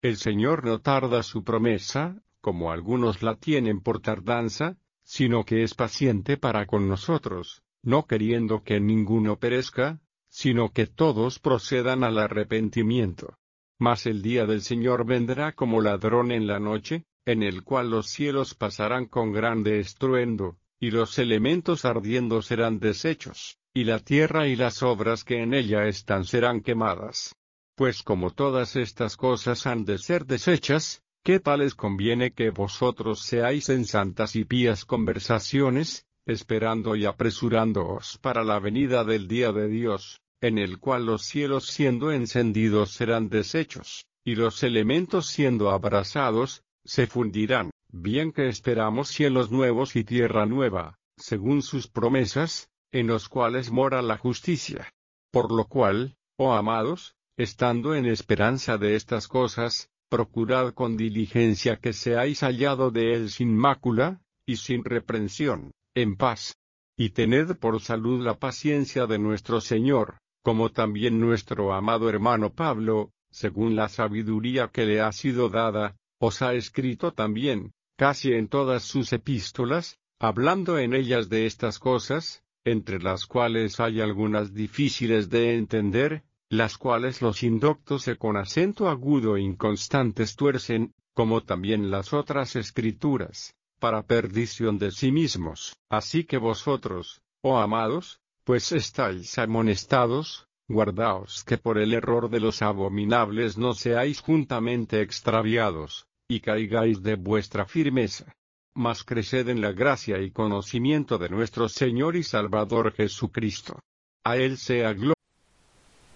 El Señor no tarda su promesa, como algunos la tienen por tardanza, sino que es paciente para con nosotros, no queriendo que ninguno perezca, sino que todos procedan al arrepentimiento. Mas el día del Señor vendrá como ladrón en la noche, en el cual los cielos pasarán con grande estruendo, y los elementos ardiendo serán deshechos, y la tierra y las obras que en ella están serán quemadas. Pues como todas estas cosas han de ser deshechas, ¿qué tal les conviene que vosotros seáis en santas y pías conversaciones, esperando y apresurándoos para la venida del día de Dios, en el cual los cielos siendo encendidos serán deshechos, y los elementos siendo abrasados, se fundirán? Bien que esperamos cielos nuevos y tierra nueva, según sus promesas, en los cuales mora la justicia. Por lo cual, oh amados, estando en esperanza de estas cosas, procurad con diligencia que seáis hallado de él sin mácula, y sin reprensión, en paz. Y tened por salud la paciencia de nuestro Señor, como también nuestro amado hermano Pablo, según la sabiduría que le ha sido dada, os ha escrito también, casi en todas sus epístolas, hablando en ellas de estas cosas, entre las cuales hay algunas difíciles de entender, las cuales los indoctos con acento agudo e inconstantes tuercen, como también las otras escrituras, para perdición de sí mismos. Así que vosotros, oh amados, pues estáis amonestados, guardaos que por el error de los abominables no seáis juntamente extraviados, y caigáis de vuestra firmeza. Mas creced en la gracia y conocimiento de nuestro Señor y Salvador Jesucristo. A Él sea gloria